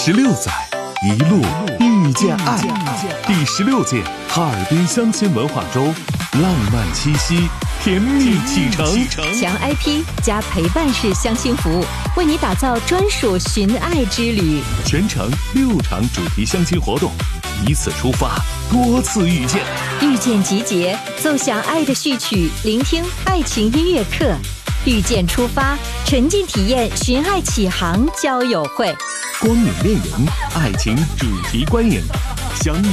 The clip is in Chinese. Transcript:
16载，一路遇见爱。第16届哈尔滨相亲文化周，浪漫七夕，甜蜜启程。 强 IP 加陪伴式相亲服务，为你打造专属寻爱之旅。 全程6场主题相亲活动，以此出发，多次遇见。 遇见集结，奏响爱的序曲，聆听爱情音乐课。遇见出发，沉浸体验寻爱启航交友会。 光影恋人，爱情主题观影，相遇